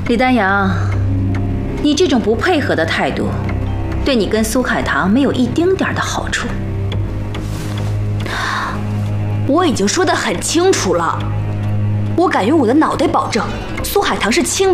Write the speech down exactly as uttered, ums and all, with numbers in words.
李丹阳，你这种不配合的态度，对你跟苏海棠没有一丁点的好处。 我已经说得很清楚了，我敢用我的脑袋保证，苏海棠是清白。